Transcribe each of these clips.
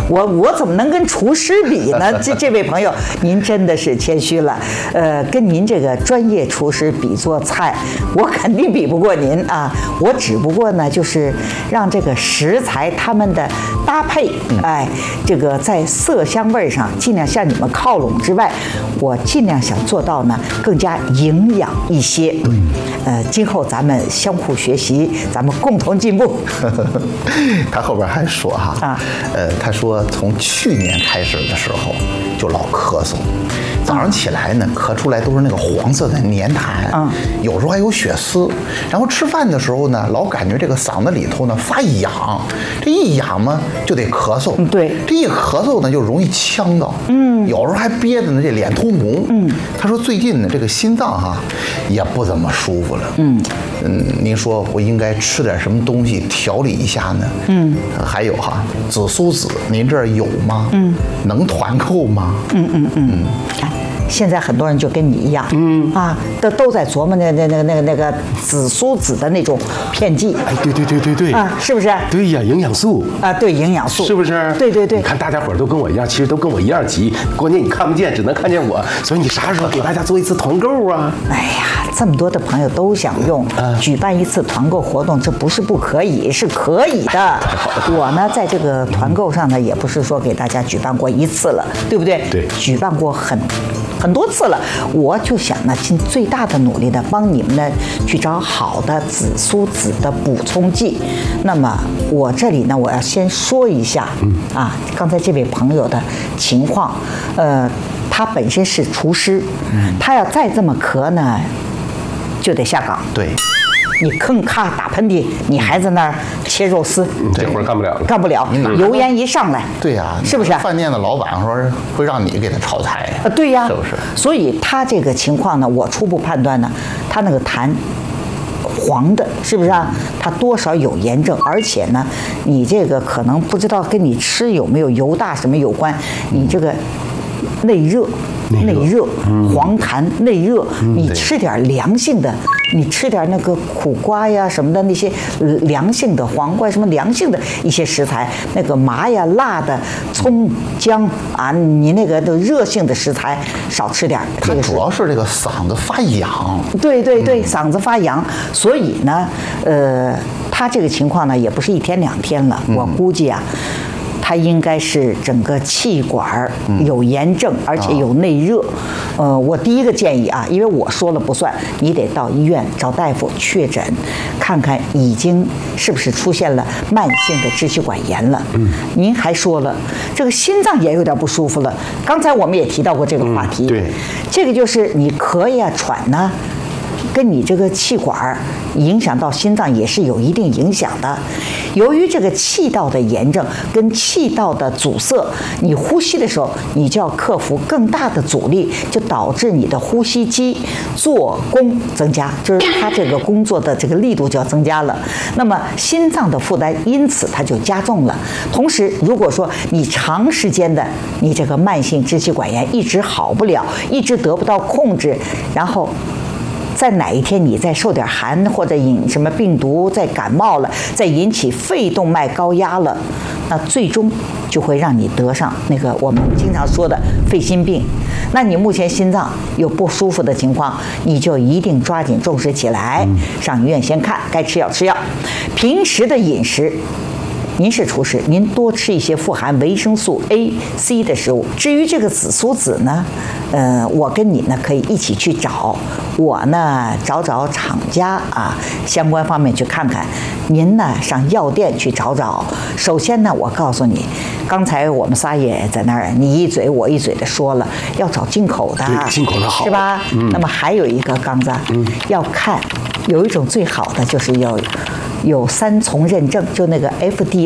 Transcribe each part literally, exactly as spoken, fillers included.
我我怎么能跟厨师比呢？这这位朋友，您真的是谦虚了。呃，跟您这个专业厨师比做菜，我肯定比不过您啊。我只不过呢，就是让这个食材它们的搭配，哎，这个在色香味上尽量向你们靠拢之外，我尽量想做到呢更加营养一些。呃，今后咱们相互学习，咱们共同进步。 他后边还说哈，啊，呃，他说从去年开始的时候就老咳嗽，早上起来呢咳出来都是那个黄色的黏痰，嗯，有时候还有血丝，然后吃饭的时候呢，老感觉这个嗓子里头呢发痒，这一痒嘛就得咳嗽， 嗯，对， 这一咳嗽呢就容易呛到，嗯，有时候还憋得呢这脸通红，嗯，他说最近呢这个心脏哈也不怎么舒服了，嗯嗯，您说我应该吃点什么东西调理一下呢？嗯，还有哈紫苏籽，您这儿有吗？嗯，能团购吗？ 嗯嗯嗯嗯。现在很多人就跟你一样，嗯啊，都都在琢磨那那那个那个那个紫苏籽的那种片剂。 哎，对对对对对， 啊，是不是？ 对呀，营养素啊，对，营养素， 是不是？ 对对对。 你看大家伙都跟我一样，其实都跟我一样急，关键你看不见，只能看见我，所以你啥时候给大家做一次团购啊？ 哎呀，这么多的朋友都想用，啊、举办一次团购活动，这不是不可以，是可以的。我呢，在这个团购上呢，也不是说给大家举办过一次了，对不对？ 对， 举办过很。很多次了，我就想呢，尽最大的努力的帮你们呢去找好的紫苏籽的补充剂。那么我这里呢，我要先说一下，嗯啊，刚才这位朋友的情况，呃，他本身是厨师，嗯，他要再这么咳呢，就得下岗。 对。 你吭咔打喷嚏，你还在那儿切肉丝， 这活儿干不了了， 干不了。油烟一上来， 对呀， 是不是？ 饭店的老板说会让你给他炒菜啊，对呀， 是不是？ 所以他这个情况呢，我初步判断呢，他那个痰黄的，是不是啊？他多少有炎症，而且呢，你这个可能不知道跟你吃有没有油大什么有关，你这个内热。内热、黄痰、内热，你吃点凉性的，你吃点那个苦瓜呀什么的那些凉性的黄瓜，什么凉性的一些食材，那个麻呀、辣的、葱、姜啊，你那个的热性的食材少吃点。 这个主要是这个嗓子发痒。 对对对，嗓子发痒，所以呢，呃，他这个情况呢也不是一天两天了，我估计啊。它应该是整个气管有炎症，而且有内热。呃，我第一个建议啊，因为我说了不算，你得到医院找大夫确诊，看看已经是不是出现了慢性的支气管炎了。嗯，您还说了，这个心脏也有点不舒服了。刚才我们也提到过这个话题。 嗯、对， 这个就是你咳呀、喘呐。跟你这个气管影响到心脏也是有一定影响的。由于这个气道的炎症跟气道的阻塞，你呼吸的时候，你就要克服更大的阻力，就导致你的呼吸机做工增加，就是它这个工作的这个力度就要增加了。那么心脏的负担因此它就加重了。同时，如果说你长时间的你这个慢性支气管炎一直好不了，一直得不到控制，然后在哪一天你再受点寒或者引什么病毒再感冒了，再引起肺动脉高压了，那最终就会让你得上那个我们经常说的肺心病。那你目前心脏有不舒服的情况，你就一定抓紧重视起来，上医院先看，该吃药吃药。平时的饮食，您是厨师，您多吃一些富含维生素 A、C 的食物。至于这个紫苏籽呢，呃，我跟你呢可以一起去找，我呢找找厂家啊，相关方面去看看。您呢上药店去找找。首先呢，我告诉你，刚才我们仨也在那儿，你一嘴我一嘴的说了，要找进口的， 对，进口的好， 是吧？嗯。那么还有一个刚子，嗯，要看有一种最好的就是要有三重认证，就那个 F D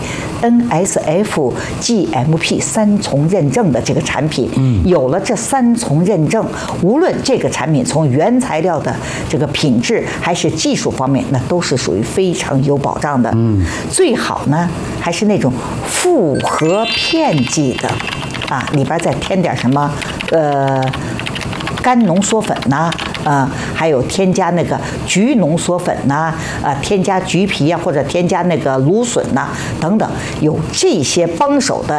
A、N S F、G M P 三重认证的这个产品，嗯，有了这三重认证，无论这个产品从原材料的这个品质还是技术方面，那都是属于非常有保障的。嗯，最好呢还是那种复合片剂的，啊，里边再添点什么，呃。肝浓缩粉呐、啊，呃，还有添加那个菊浓缩粉呐、啊，呃，添加橘皮啊，或者添加那个芦笋呐、啊，等等，有这些帮手的